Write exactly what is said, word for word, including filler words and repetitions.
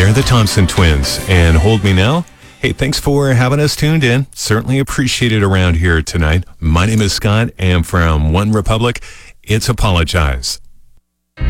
They're the Thompson Twins, and Hold Me Now. Hey, thanks for having us tuned in. Certainly appreciate it around here tonight. My name is Scott, and from One Republic, it's Apologize.